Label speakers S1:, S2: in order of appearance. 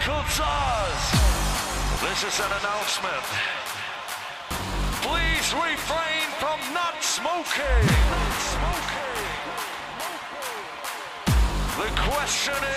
S1: Michael Dawes. This is an announcement. Please refrain from not smoking. The question is,